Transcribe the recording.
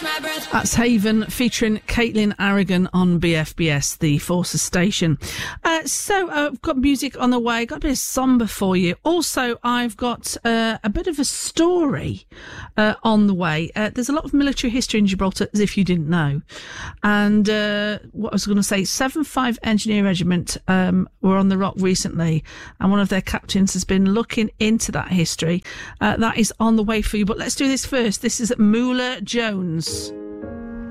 That's Haven featuring Caitlin Aragon on BFBS, the Forces station. So I've got music on the way, got a bit of sombre for you. Also, I've got a bit of a story on the way. There's a lot of military history in Gibraltar, as if you didn't know. And what I was going to say, 7.5 Engineer Regiment were on the Rock recently, and one of their captains has been looking into that history. That is on the way for you. But let's do this first. This is Moolah Jones.